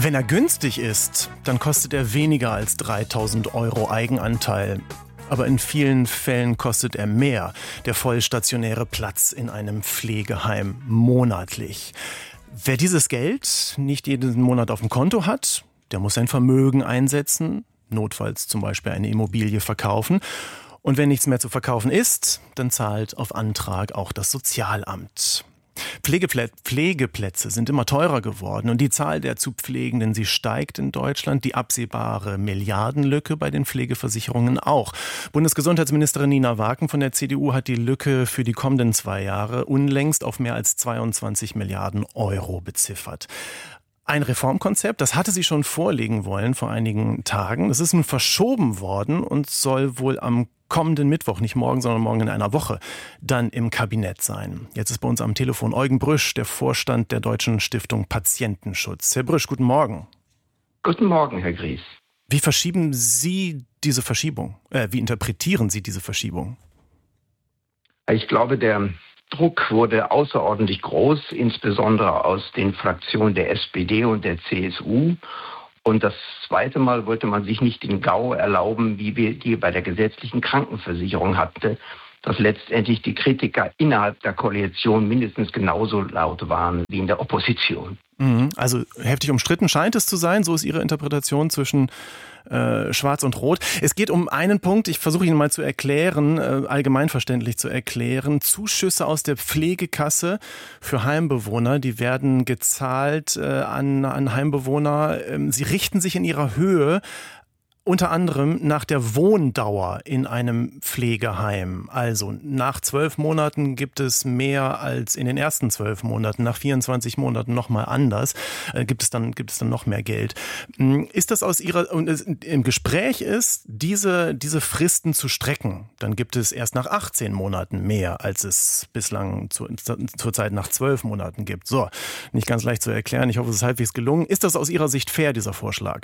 Wenn er günstig ist, dann kostet er weniger als 3.000 € Eigenanteil. Aber in vielen Fällen kostet er mehr, der vollstationäre Platz in einem Pflegeheim monatlich. Wer dieses Geld nicht jeden Monat auf dem Konto hat, der muss sein Vermögen einsetzen, notfalls zum Beispiel eine Immobilie verkaufen. Und wenn nichts mehr zu verkaufen ist, dann zahlt auf Antrag auch das Sozialamt. Pflegeplätze sind immer teurer geworden und die Zahl der zu Pflegenden, sie steigt in Deutschland. Die absehbare Milliardenlücke bei den Pflegeversicherungen auch. Bundesgesundheitsministerin Nina Waken von der CDU hat die Lücke für die kommenden 2 Jahre unlängst auf mehr als 22 Milliarden € beziffert. Ein Reformkonzept, das hatte sie schon vorlegen wollen vor einigen Tagen. Das ist nun verschoben worden und soll wohl am kommenden Mittwoch, nicht morgen, sondern morgen in einer Woche, dann im Kabinett sein. Jetzt ist bei uns am Telefon Eugen Brüsch, der Vorstand der Deutschen Stiftung Patientenschutz. Herr Brüsch, guten Morgen. Guten Morgen, Herr Gries. Wie verschieben Sie diese Verschiebung? Wie interpretieren Sie diese Verschiebung? Ich glaube, der Druck wurde außerordentlich groß, insbesondere aus den Fraktionen der SPD und der CSU. Und das zweite Mal wollte man sich nicht den GAU erlauben, wie wir die bei der gesetzlichen Krankenversicherung hatten, dass letztendlich die Kritiker innerhalb der Koalition mindestens genauso laut waren wie in der Opposition. Also heftig umstritten scheint es zu sein, so ist Ihre Interpretation zwischen Schwarz und Rot. Es geht um einen Punkt, ich versuche Ihnen mal zu erklären, allgemeinverständlich zu erklären. Zuschüsse aus der Pflegekasse für Heimbewohner, die werden gezahlt an Heimbewohner. Sie richten sich in ihrer Höhe unter anderem nach der Wohndauer in einem Pflegeheim. Also nach 12 Monaten gibt es mehr als in den ersten 12 Monaten. Nach 24 Monaten nochmal anders. Gibt es dann noch mehr Geld. Ist das aus Ihrer, und im Gespräch ist, diese Fristen zu strecken, dann gibt es erst nach 18 Monaten mehr, als es bislang zur Zeit nach 12 Monaten gibt. So, nicht ganz leicht zu erklären. Ich hoffe, es ist halbwegs gelungen. Ist das aus Ihrer Sicht fair, dieser Vorschlag?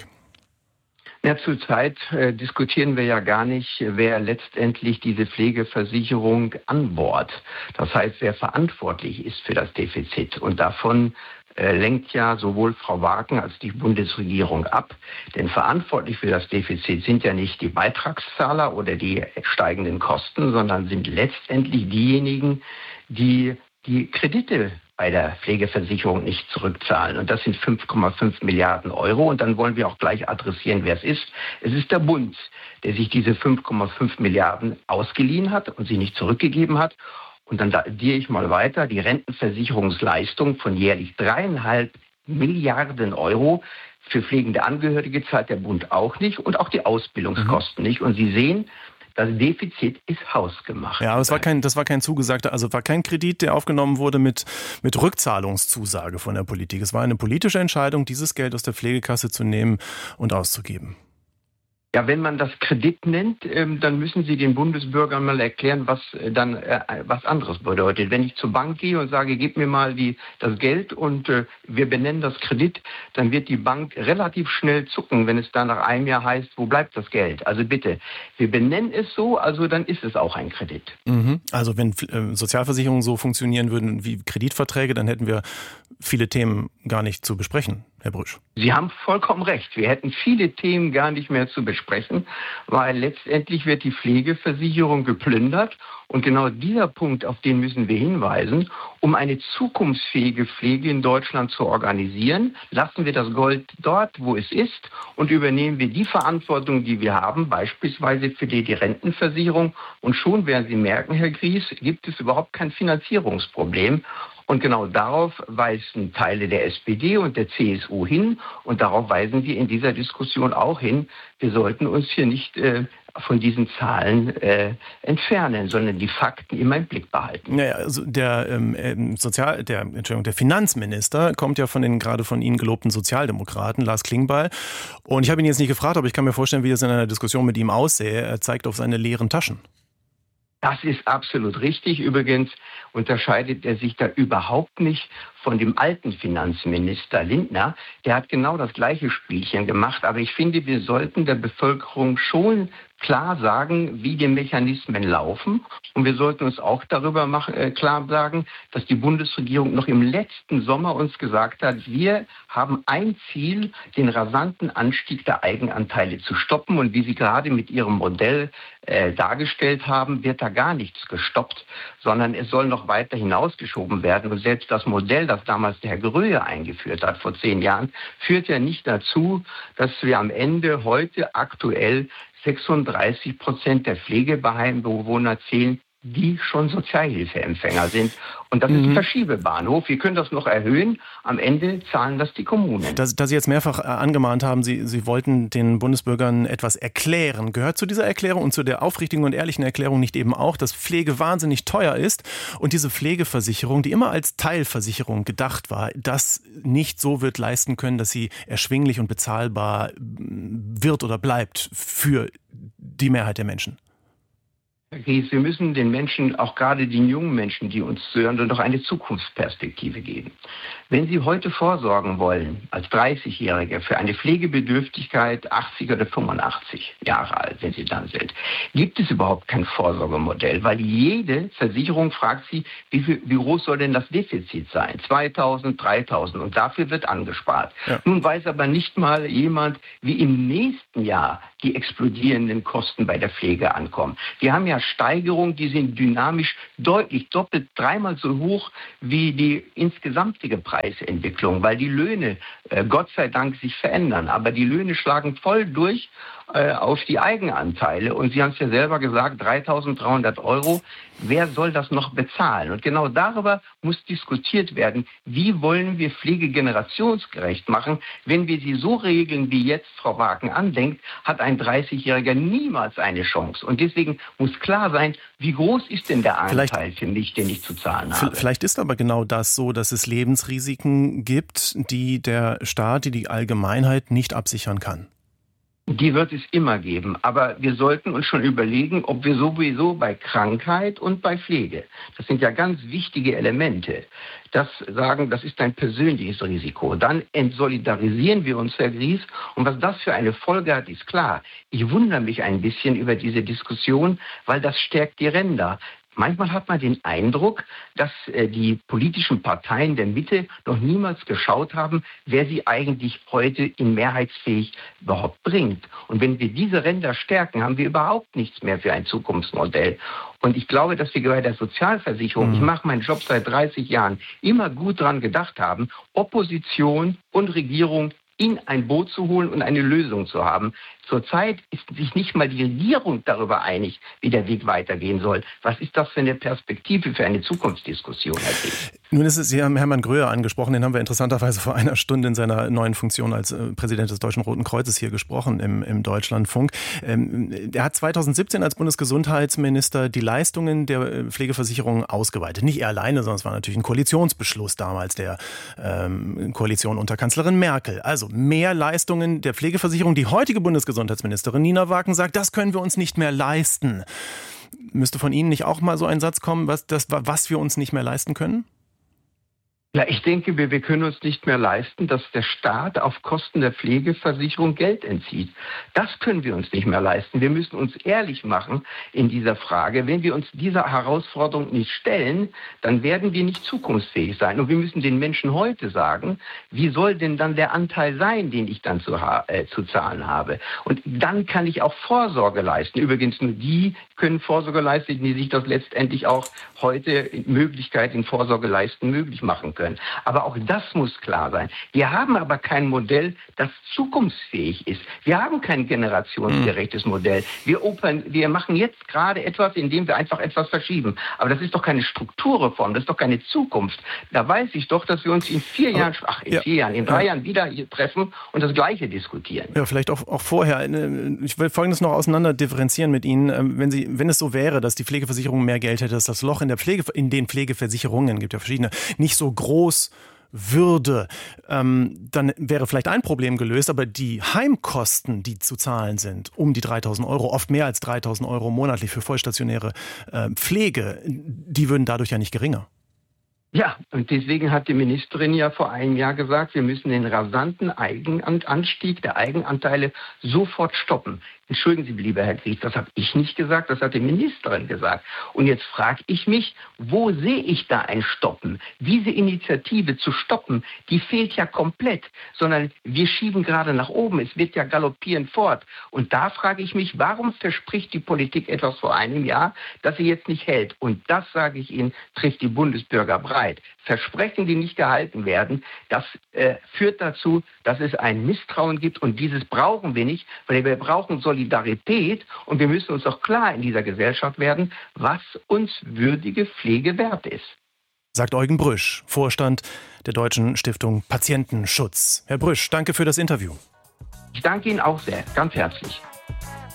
Ja, zurzeit diskutieren wir ja gar nicht, wer letztendlich diese Pflegeversicherung anbohrt. Das heißt, wer verantwortlich ist für das Defizit. Und davon lenkt ja sowohl Frau Waken als die Bundesregierung ab. Denn verantwortlich für das Defizit sind ja nicht die Beitragszahler oder die steigenden Kosten, sondern sind letztendlich diejenigen, die die Kredite bei der Pflegeversicherung nicht zurückzahlen. Und das sind 5,5 Milliarden €. Und dann wollen wir auch gleich adressieren, wer es ist. Es ist der Bund, der sich diese 5,5 Milliarden ausgeliehen hat und sie nicht zurückgegeben hat. Und dann addiere ich mal weiter, die Rentenversicherungsleistung von jährlich 3,5 Milliarden € für pflegende Angehörige zahlt der Bund auch nicht und auch die Ausbildungskosten nicht. Und Sie sehen, das Defizit ist hausgemacht. Ja, aber das war kein zugesagter, also war kein Kredit, der aufgenommen wurde mit Rückzahlungszusage von der Politik. Es war eine politische Entscheidung, dieses Geld aus der Pflegekasse zu nehmen und auszugeben. Ja, wenn man das Kredit nennt, dann müssen Sie den Bundesbürgern mal erklären, was dann was anderes bedeutet. Wenn ich zur Bank gehe und sage, gib mir mal das Geld und wir benennen das Kredit, dann wird die Bank relativ schnell zucken, wenn es dann nach einem Jahr heißt, wo bleibt das Geld? Also bitte, wir benennen es so, also dann ist es auch ein Kredit. Also wenn Sozialversicherungen so funktionieren würden wie Kreditverträge, dann hätten wir viele Themen gar nicht zu besprechen, Herr Brüsch. Sie haben vollkommen recht. Wir hätten viele Themen gar nicht mehr zu besprechen, weil letztendlich wird die Pflegeversicherung geplündert. Und genau dieser Punkt, auf den müssen wir hinweisen, um eine zukunftsfähige Pflege in Deutschland zu organisieren, lassen wir das Gold dort, wo es ist, und übernehmen wir die Verantwortung, die wir haben, beispielsweise für die Rentenversicherung. Und schon werden Sie merken, Herr Gries, gibt es überhaupt kein Finanzierungsproblem. Und genau darauf weisen Teile der SPD und der CSU hin. Und darauf weisen wir in dieser Diskussion auch hin. Wir sollten uns hier nicht von diesen Zahlen entfernen, sondern die Fakten immer im Blick behalten. Naja, also der Finanzminister kommt ja gerade von Ihnen gelobten Sozialdemokraten, Lars Klingbeil. Und ich habe ihn jetzt nicht gefragt, aber ich kann mir vorstellen, wie es in einer Diskussion mit ihm aussähe. Er zeigt auf seine leeren Taschen. Das ist absolut richtig. Übrigens unterscheidet er sich da überhaupt nicht von dem alten Finanzminister Lindner. Der hat genau das gleiche Spielchen gemacht. Aber ich finde, wir sollten der Bevölkerung schon klar sagen, wie die Mechanismen laufen. Und wir sollten uns auch darüber klar sagen, dass die Bundesregierung noch im letzten Sommer uns gesagt hat, wir haben ein Ziel, den rasanten Anstieg der Eigenanteile zu stoppen. Und wie Sie gerade mit Ihrem Modell dargestellt haben, wird da gar nichts gestoppt, sondern es soll noch weiter hinausgeschoben werden. Und selbst das Modell, das damals der Herr Gröhe eingeführt hat vor 10 Jahren, führt ja nicht dazu, dass wir am Ende heute aktuell 36% der Pflegebewohner zählen, die schon Sozialhilfeempfänger sind. Und das ist ein Verschiebebahnhof. Wir können das noch erhöhen. Am Ende zahlen das die Kommunen. Da Sie jetzt mehrfach angemahnt haben, Sie wollten den Bundesbürgern etwas erklären. Gehört zu dieser Erklärung und zu der aufrichtigen und ehrlichen Erklärung nicht eben auch, dass Pflege wahnsinnig teuer ist und diese Pflegeversicherung, die immer als Teilversicherung gedacht war, das nicht so wird leisten können, dass sie erschwinglich und bezahlbar wird oder bleibt für die Mehrheit der Menschen? Herr Gries, wir müssen den Menschen, auch gerade den jungen Menschen, die uns zuhören, doch eine Zukunftsperspektive geben. Wenn Sie heute vorsorgen wollen, als 30-Jährige, für eine Pflegebedürftigkeit 80 oder 85 Jahre alt, wenn Sie dann sind, gibt es überhaupt kein Vorsorgemodell, weil jede Versicherung fragt Sie, wie groß soll denn das Defizit sein? 2.000, 3.000 und dafür wird angespart. Ja. Nun weiß aber nicht mal jemand, wie im nächsten Jahr die explodierenden Kosten bei der Pflege ankommen. Wir haben ja Steigerungen, die sind dynamisch deutlich doppelt, 3-mal so hoch wie die insgesamtige Preisentwicklung, weil die Löhne Gott sei Dank sich verändern. Aber die Löhne schlagen voll durch auf die Eigenanteile. Und Sie haben es ja selber gesagt, 3.300 €. Wer soll das noch bezahlen? Und genau darüber muss diskutiert werden. Wie wollen wir Pflege generationsgerecht machen? Wenn wir sie so regeln, wie jetzt Frau Wagen andenkt, hat ein 30-Jähriger niemals eine Chance. Und deswegen muss klar sein, wie groß ist denn der Anteil für mich, den ich zu zahlen habe? Vielleicht ist aber genau das so, dass es Lebensrisiken gibt, die der Staat, die Allgemeinheit nicht absichern kann. Die wird es immer geben, aber wir sollten uns schon überlegen, ob wir sowieso bei Krankheit und bei Pflege, das sind ja ganz wichtige Elemente, das sagen, das ist ein persönliches Risiko. Dann entsolidarisieren wir uns, Herr Gries, und was das für eine Folge hat, ist klar. Ich wundere mich ein bisschen über diese Diskussion, weil das stärkt die Ränder. Manchmal hat man den Eindruck, dass die politischen Parteien der Mitte noch niemals geschaut haben, wer sie eigentlich heute in mehrheitsfähig überhaupt bringt. Und wenn wir diese Ränder stärken, haben wir überhaupt nichts mehr für ein Zukunftsmodell. Und ich glaube, dass wir bei der Sozialversicherung, ich mache meinen Job seit 30 Jahren, immer gut dran gedacht haben, Opposition und Regierung in ein Boot zu holen und eine Lösung zu haben. Zurzeit ist sich nicht mal die Regierung darüber einig, wie der Weg weitergehen soll. Was ist das für eine Perspektive für eine Zukunftsdiskussion, Herr Gries? Nun ist es, Sie haben Hermann Gröhe angesprochen, den haben wir interessanterweise vor einer Stunde in seiner neuen Funktion als Präsident des Deutschen Roten Kreuzes hier gesprochen im Deutschlandfunk. Er hat 2017 als Bundesgesundheitsminister die Leistungen der Pflegeversicherung ausgeweitet. Nicht er alleine, sondern es war natürlich ein Koalitionsbeschluss damals der Koalition unter Kanzlerin Merkel. Also mehr Leistungen der Pflegeversicherung. Die heutige Bundesgesundheitsministerin Nina Wagen sagt, das können wir uns nicht mehr leisten. Müsste von Ihnen nicht auch mal so ein Satz kommen, was wir uns nicht mehr leisten können? Ja, ich denke, wir können uns nicht mehr leisten, dass der Staat auf Kosten der Pflegeversicherung Geld entzieht. Das können wir uns nicht mehr leisten. Wir müssen uns ehrlich machen in dieser Frage. Wenn wir uns dieser Herausforderung nicht stellen, dann werden wir nicht zukunftsfähig sein. Und wir müssen den Menschen heute sagen, wie soll denn dann der Anteil sein, den ich dann zu zahlen habe? Und dann kann ich auch Vorsorge leisten. Übrigens, nur die können Vorsorge leisten, die sich das letztendlich auch heute Möglichkeit in Vorsorge leisten möglich machen können. Aber auch das muss klar sein. Wir haben aber kein Modell, das zukunftsfähig ist. Wir haben kein generationsgerechtes Modell. Wir machen jetzt gerade etwas, indem wir einfach etwas verschieben. Aber das ist doch keine Strukturreform, das ist doch keine Zukunft. Da weiß ich doch, dass wir uns in 4 Jahren, in 3 Jahren wieder hier treffen und das Gleiche diskutieren. Ja, vielleicht auch vorher. Ich will Folgendes noch auseinander differenzieren mit Ihnen. Wenn es so wäre, dass die Pflegeversicherung mehr Geld hätte, dass das Loch in den Pflegeversicherungen, gibt ja verschiedene, nicht so groß würde, dann wäre vielleicht ein Problem gelöst, aber die Heimkosten, die zu zahlen sind, um die 3.000 €, oft mehr als 3.000 € monatlich für vollstationäre Pflege, die würden dadurch ja nicht geringer. Ja, und deswegen hat die Ministerin ja vor einem Jahr gesagt, wir müssen den rasanten Anstieg der Eigenanteile sofort stoppen. Entschuldigen Sie, lieber Herr Gries, das habe ich nicht gesagt, das hat die Ministerin gesagt. Und jetzt frage ich mich, wo sehe ich da ein Stoppen? Diese Initiative zu stoppen, die fehlt ja komplett, sondern wir schieben gerade nach oben, es wird ja galoppierend fort. Und da frage ich mich, warum verspricht die Politik etwas vor einem Jahr, das sie jetzt nicht hält? Und das, sage ich Ihnen, trifft die Bundesbürger breit. Versprechen, die nicht gehalten werden, das führt dazu, dass es ein Misstrauen gibt, und dieses brauchen wir nicht, weil wir brauchen Solidarität, und wir müssen uns auch klar in dieser Gesellschaft werden, was uns würdige Pflege wert ist. Sagt Eugen Brüsch, Vorstand der Deutschen Stiftung Patientenschutz. Herr Brüsch, danke für das Interview. Ich danke Ihnen auch sehr, ganz herzlich.